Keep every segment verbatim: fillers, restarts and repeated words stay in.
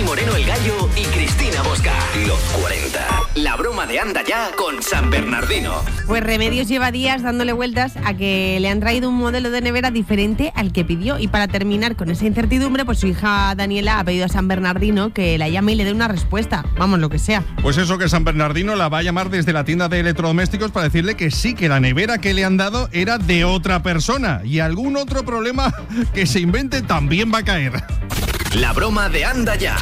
Dani Moreno el Gallo y Cristina Bosca. Los cuarenta. La broma de Anda Ya con San Bernardino. Pues Remedios lleva días dándole vueltas a que le han traído un modelo de nevera diferente al que pidió. Y para terminar con esa incertidumbre, pues su hija Daniela ha pedido a San Bernardino que la llame y le dé una respuesta. Vamos, lo que sea. Pues eso, que San Bernardino la va a llamar desde la tienda de electrodomésticos para decirle que sí, que la nevera que le han dado era de otra persona. Y algún otro problema que se invente también va a caer. La broma de Anda Ya.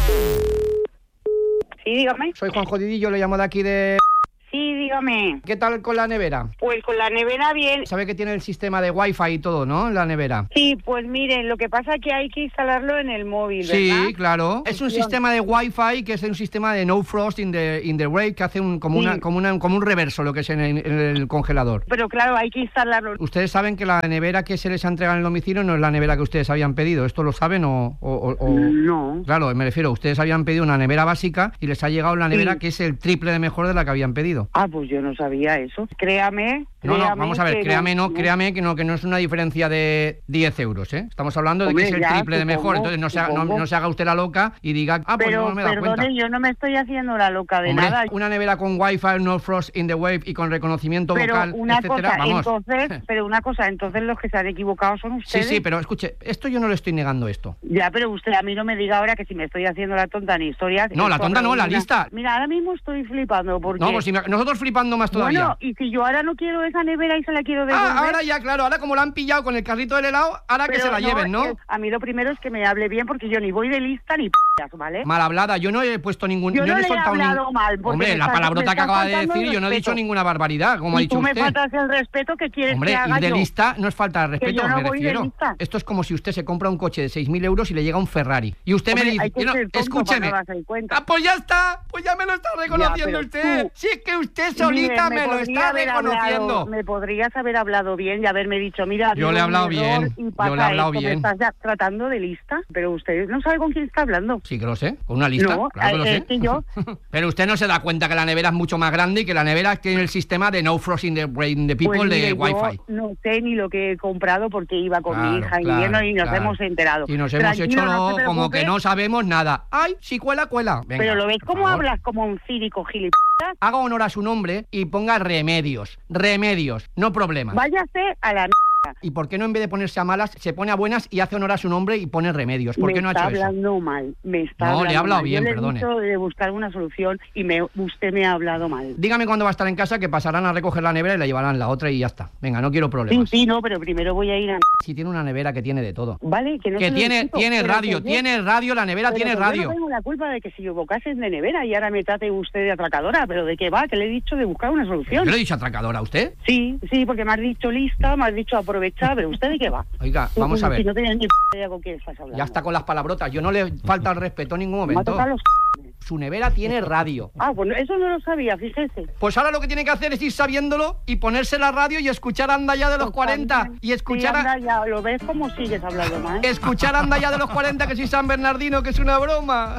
Sí, dígame. Soy Juan Jodidillo, le llamo de aquí de... Sí, dígame. ¿Qué tal con la nevera? Pues con la nevera bien. Sabe que tiene el sistema de Wi-Fi y todo, ¿no? La nevera. Sí, pues miren, lo que pasa es que hay que instalarlo en el móvil, ¿verdad? Sí, claro. Es un sistema de Wi-Fi que es un sistema de no frost in the in the wave que hace un como Sí. una como una como un reverso lo que es en el, en el congelador. Pero claro, hay que instalarlo. Ustedes saben que la nevera que se les ha entregado en el domicilio no es la nevera que ustedes habían pedido. ¿Esto lo saben o...? o, o, o... No. Claro, me refiero, ustedes habían pedido una nevera básica y les ha llegado la nevera Sí. que es el triple de mejor de la que habían pedido. Ah, pues yo no sabía eso. Créame. No, no, créame vamos a ver, que créame no, no. créame que no, que no es una diferencia de diez euros, ¿eh? Estamos hablando de Hombre, que es el ya, triple de mejor, supongo, entonces no se, haga, no, supongo. no se haga usted la loca y diga, ah, pues Pero no me he dado perdone, cuenta. yo no me estoy haciendo la loca de Hombre, nada. una nevera con Wi-Fi, no frost in the wave y con reconocimiento Pero vocal, una etcétera, cosa, vamos. entonces, pero una cosa, entonces los que se han equivocado son Sí, ustedes. sí, pero escuche, esto yo no le estoy negando esto. Ya, pero usted a mí no me diga ahora que si me estoy haciendo la tonta en historias. No, la esto tonta no, la reúna- lista. Mira, ahora mismo estoy flipando porque... No, pues si me- nosotros flipando más todavía. Bueno, y si yo ahora no quiero esa nevera y se la quiero devolver... Ah, ahora ya, claro, ahora como la han pillado con el carrito del helado, ahora que pero se la lleven, ¿no? eh, a mí lo primero es que me hable bien porque yo ni voy de lista ni p***as, ¿vale? Mal hablada, yo no he puesto ningún... Yo no he le he soltado hablado ningún- mal, porque Hombre, me la estás- palabrota me que estás acaba de faltando decir, el yo no he dicho respeto. ninguna barbaridad, como ha Y dicho tú me usted. faltas el respeto que quieres Hombre, que haga ir de yo. lista no es falta de respeto, yo no me voy de refiero. lista. Esto es como si usted se compra un coche de seis mil euros y le llega un Ferrari. Y usted Hombre, me dice, hay que yo no, ser tonto escúcheme. para no darse cuenta. Ah, pues ya está, pues ya me lo está reconociendo pero usted. tú- Si es que usted solita Mire, me, lo podría está haber reconociendo. hablado- me podrías haber hablado bien y haberme dicho, mira, Yo ha le he habido hablado un error bien, y yo pasa le he hablado esto, bien. ¿me estás ya tratando de lista? Pero usted no sabe con quién está hablando. Sí que lo sé, con una lista, No, claro que lo eh, sé. es que yo- Pero usted no se da cuenta que la nevera es mucho más grande y que la nevera tiene el sistema de no frost in the, in the people Pues de mire, Wi-Fi. yo no sé ni lo que he comprado porque iba con Claro, mi hija claro, invierno y nos claro. hemos enterado. Y nos hemos Tranquilo, hecho no se como que preocupe. no sabemos nada. ¡Ay, si cuela, cuela! Venga, Pero lo ves por cómo favor. hablas como un cínico gilipollas. Haga honor a su nombre y ponga remedios. Remedios, no problemas. Váyase a la m***. ¿Y por qué no en vez de ponerse a malas, se pone a buenas y hace honor a su nombre y pone remedios? ¿Por Me qué no ha está hecho eso? hablando mal, me está No, le he hablando hablado mal. bien, Yo le he perdone. dicho de buscar una solución y me, usted me ha hablado mal. Dígame cuándo va a estar en casa, que pasarán a recoger la nevera y la llevarán la otra y ya está. Venga, no quiero Sí, problemas. sí, no, pero primero voy a ir a... Si tiene una nevera que tiene de todo. Vale, que no Que se lo tiene, discuto, tiene pero radio, que yo- tiene radio, la nevera pero tiene que radio. Yo no tengo la culpa de que se equivocasen de nevera y ahora me trate usted de atracadora, pero ¿de qué va? Que le he dicho de buscar una ¿Yo solución. le he dicho atracadora a usted? Sí, sí, porque me has dicho lista, me has dicho aprovechar, pero ¿usted de qué va? Oiga, Tú, vamos a Si ver. no tienes ni p idea con quién estás hablando. Ya está con las palabrotas. Yo no le falta el respeto en ningún Me ha momento. tocado los... Su nevera tiene radio. Ah, pues no- eso no lo sabía, fíjese. Pues ahora lo que tiene que hacer es ir sabiéndolo y ponerse la radio y escuchar Anda Ya de los cuarenta. Y escuchar Sí, a, anda, ya lo ves como sigues hablando mal. escuchar Anda Ya de los cuarenta, que soy San Bernardino, que es una broma.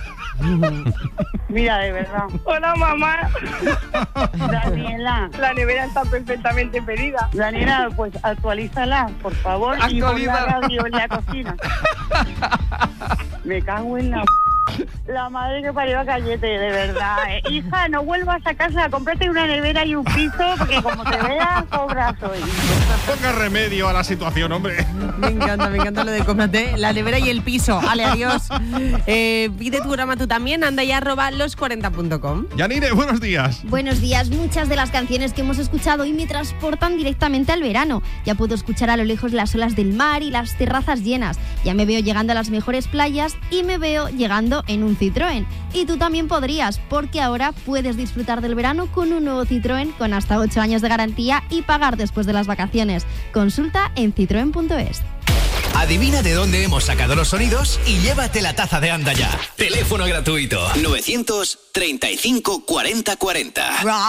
Mira, de verdad. Hola, mamá. Daniela. La nevera está perfectamente pedida. Daniela, pues actualízala, por favor. Y pon Actualiza. la radio en la cocina. Me cago en la... La madre que parió a Cayete, de verdad. eh. Hija, no vuelvas a casa, cómprate una nevera y un piso, porque como te veas, cobras hoy. Ponga remedio a la situación, hombre. Me encanta, me encanta lo de cómprate la nevera y el piso. Ale, adiós. Eh, pide tu drama tú también, anda ya arroba los cuarenta punto com. Yanire, buenos días. Buenos días, muchas de las canciones que hemos escuchado hoy me transportan directamente al verano. Ya puedo escuchar a lo lejos las olas del mar y las terrazas llenas. Ya me veo llegando a las mejores playas y me veo llegando en un Citroën. Y tú también podrías, porque ahora puedes disfrutar del verano con un nuevo Citroën con hasta ocho años de garantía y pagar después de las vacaciones. Consulta en citroen punto es. Adivina de dónde hemos sacado los sonidos y llévate la taza de Anda Ya. Teléfono gratuito nueve treinta y cinco cuarenta cuarenta.